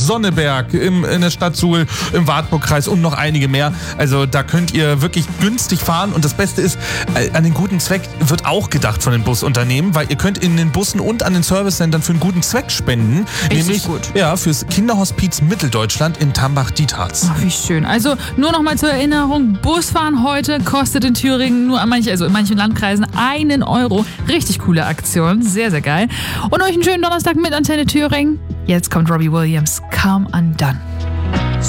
Sonneberg, in der Stadt Suhl, im Wartburgkreis und noch einige mehr. Also da könnt ihr wirklich günstig fahren und das Beste ist, an den guten Zweck wird auch gedacht von den Busunternehmen, weil ihr könnt in den Bussen und an den Servicecentern für einen guten Zweck spenden. Richtig nämlich gut. Ja, fürs Kinderhospiz Mitteldeutschland in Tambach-Dietharz. Ach, wie schön. Also nur noch mal zur Erinnerung, Busfahren heute kostet in Thüringen nur in manchen Landkreisen 1 Euro. Richtig coole Aktion, sehr, sehr geil. Und euch einen schönen Donnerstag mit Antenne Thüringen. Jetzt kommt Robbie Williams, Come Undone.